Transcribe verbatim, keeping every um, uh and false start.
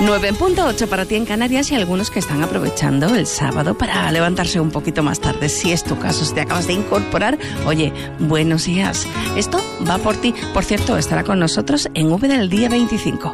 nueve en punto, ocho para ti en Canarias, y algunos que están aprovechando el sábado para levantarse un poquito más tarde. Si es tu caso, si te acabas de incorporar, oye, buenos días. Esto va por ti. Por cierto, estará con nosotros en V del día veinticinco.